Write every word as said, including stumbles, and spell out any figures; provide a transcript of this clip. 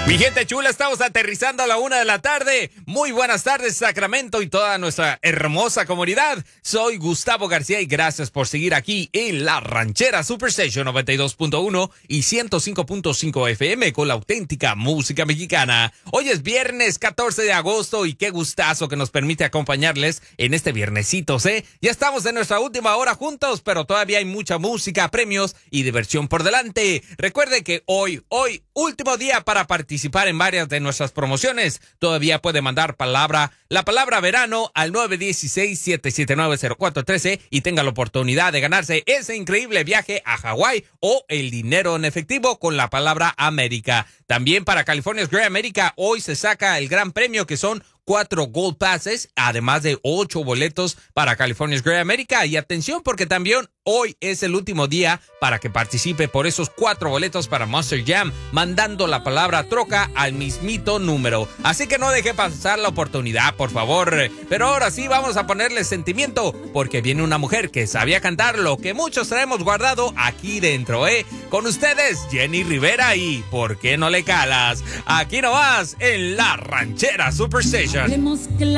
Mi gente chula, estamos aterrizando a la una de la tarde. Muy buenas tardes, Sacramento y toda nuestra hermosa comunidad. Soy Gustavo García y gracias por seguir aquí en La Ranchera Superstation noventa y dos punto uno y ciento cinco punto cinco F M con la auténtica música mexicana. Hoy es viernes catorce de agosto y qué gustazo que nos permite acompañarles en este viernesitos, ¿eh? Ya estamos en nuestra última hora juntos, pero todavía hay mucha música, premios y diversión por delante. Recuerde que hoy, hoy, último día para participar participar en varias de nuestras promociones. Todavía puede mandar palabra, la palabra verano al nueve uno seis, siete siete nueve, cero cuatro uno tres y tenga la oportunidad de ganarse ese increíble viaje a Hawái o el dinero en efectivo con la palabra América. También para California's Great America hoy se saca el gran premio que son cuatro Gold Passes, además de ocho boletos para California's Great America. Y atención porque también hoy es el último día para que participe por esos cuatro boletos para Monster Jam, mandando la palabra troca al mismito número. Así que no deje pasar la oportunidad, por favor. Pero ahora sí vamos a ponerle sentimiento porque viene una mujer que sabía cantar lo que muchos traemos guardado aquí dentro, ¿eh? Con ustedes, Jenny Rivera y ¿por qué no le calas? Aquí nomás en La Ranchera Superstation.